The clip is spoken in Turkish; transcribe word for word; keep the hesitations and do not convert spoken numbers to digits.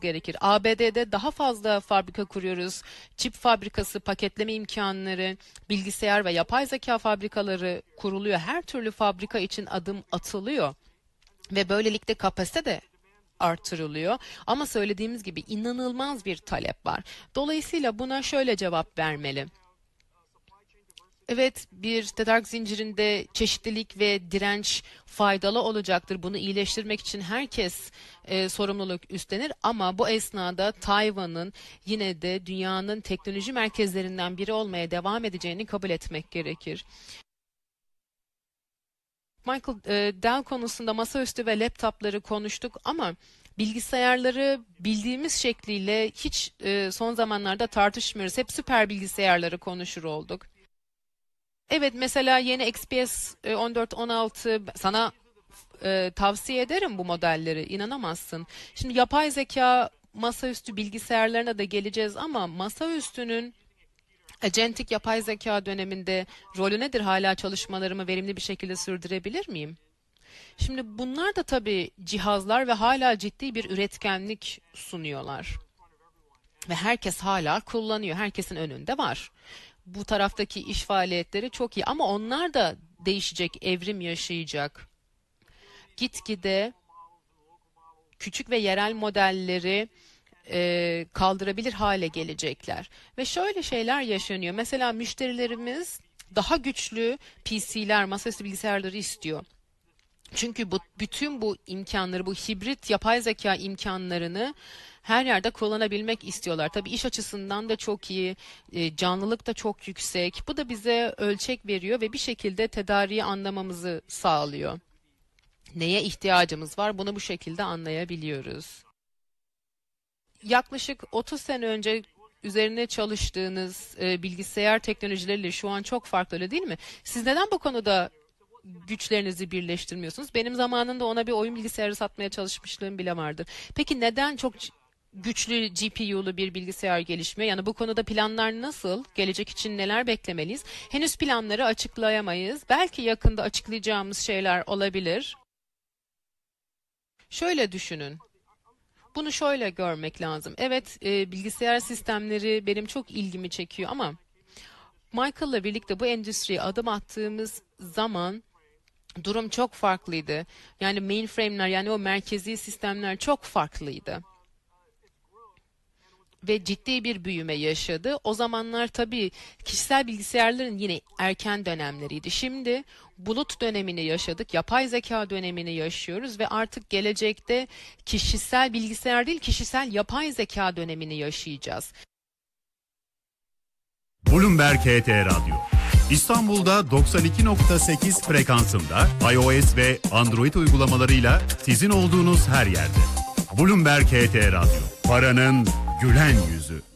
gerekir. A B D'de daha fazla fabrika kuruyoruz. Çip fabrikası, paketleme imkanları, bilgisayar ve yapay zeka fabrikaları kuruluyor. Her türlü fabrika için adım atılıyor. Ve böylelikle kapasite de artırılıyor. Ama söylediğimiz gibi inanılmaz bir talep var. Dolayısıyla buna şöyle cevap vermeli. Evet, bir tedarik zincirinde çeşitlilik ve direnç faydalı olacaktır. Bunu iyileştirmek için herkes e, sorumluluk üstlenir ama bu esnada Tayvan'ın yine de dünyanın teknoloji merkezlerinden biri olmaya devam edeceğini kabul etmek gerekir. Michael, e, Dell konusunda masaüstü ve laptopları konuştuk ama bilgisayarları bildiğimiz şekliyle hiç e, son zamanlarda tartışmıyoruz. Hep süper bilgisayarları konuşur olduk. Evet, mesela yeni X P S on dört on altı sana e, tavsiye ederim bu modelleri. İnanamazsın. Şimdi yapay zeka masaüstü bilgisayarlarına da geleceğiz ama masaüstünün agentik yapay zeka döneminde rolü nedir? Hala çalışmalarımı verimli bir şekilde sürdürebilir miyim? Şimdi bunlar da tabii cihazlar ve hala ciddi bir üretkenlik sunuyorlar. Ve herkes hala kullanıyor. Herkesin önünde var. Bu taraftaki iş faaliyetleri çok iyi ama onlar da değişecek, evrim yaşayacak. Gitgide küçük ve yerel modelleri e, kaldırabilir hale gelecekler. Ve şöyle şeyler yaşanıyor. Mesela müşterilerimiz daha güçlü P C'ler, masaüstü bilgisayarları istiyor. Çünkü bu bütün bu imkanları, bu hibrit yapay zeka imkanlarını her yerde kullanabilmek istiyorlar. Tabii iş açısından da çok iyi, e, canlılık da çok yüksek. Bu da bize ölçek veriyor ve bir şekilde tedariği anlamamızı sağlıyor. Neye ihtiyacımız var? Bunu bu şekilde anlayabiliyoruz. Yaklaşık otuz sene önce üzerine çalıştığınız e, bilgisayar teknolojileriyle şu an çok farklı, öyle değil mi? Siz neden bu konuda güçlerinizi birleştirmiyorsunuz? Benim zamanında ona bir oyun bilgisayarı satmaya çalışmışlığım bile vardır. Peki neden çok c- güçlü G P U'lu bir bilgisayar gelişmiyor? Yani bu konuda planlar nasıl? Gelecek için neler beklemeliyiz? Henüz planları açıklayamayız. Belki yakında açıklayacağımız şeyler olabilir. Şöyle düşünün. Bunu şöyle görmek lazım. Evet, e, bilgisayar sistemleri benim çok ilgimi çekiyor ama Michael'la birlikte bu endüstriye adım attığımız zaman durum çok farklıydı. Yani mainframe'ler, yani o merkezi sistemler çok farklıydı. Ve ciddi bir büyüme yaşadı. O zamanlar tabii kişisel bilgisayarların yine erken dönemleriydi. Şimdi bulut dönemini yaşadık, yapay zeka dönemini yaşıyoruz ve artık gelecekte kişisel bilgisayar değil, kişisel yapay zeka dönemini yaşayacağız. Bloomberg H T Radyo. İstanbul'da doksan iki nokta sekiz frekansında iOS ve Android uygulamalarıyla sizin olduğunuz her yerde. Bloomberg H T Radyo. Paranın gülen yüzü.